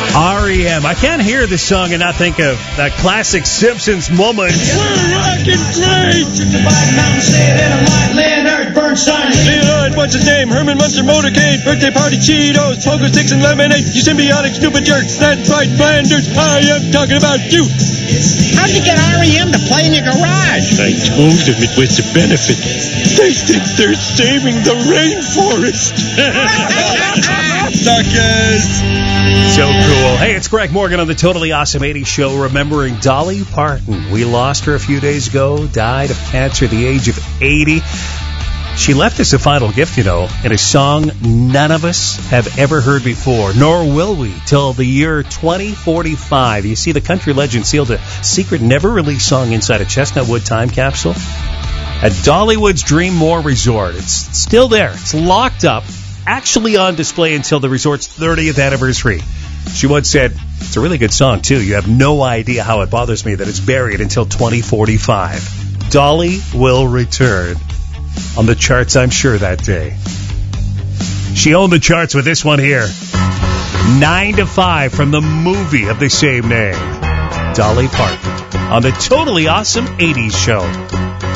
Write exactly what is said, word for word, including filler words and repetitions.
R E M. I can't hear this song and not think of that classic Simpsons moment. We're rockin' great! Leonard Bernstein. Leonard, what's his name? Herman Munster Motorcade. Birthday party Cheetos. Pogo sticks and lemonade. You symbiotic stupid jerks. That's right, Flanders. I am talking about you. How'd you get R E M to play in your garage? I told them it was a benefit. They think they're saving the rainforest. Suckers! So cool. Hey, it's Greg Morgan on the Totally Awesome eighties Show, remembering Dolly Parton. We lost her a few days ago, died of cancer at the age of eighty. She left us a final gift, you know, in a song none of us have ever heard before, nor will we till the year twenty forty-five. You see, the country legend sealed a secret never-released song inside a Chestnutwood time capsule at Dollywood's Dreammore Resort. It's still there. It's locked up, actually on display until the resort's thirtieth anniversary. She once said, it's a really good song, too. You have no idea how it bothers me that it's buried until twenty forty-five. Dolly will return. On the charts, I'm sure, that day. She owned the charts with this one here. Nine to five from the movie of the same name. Dolly Parton on the Totally Awesome eighties Show.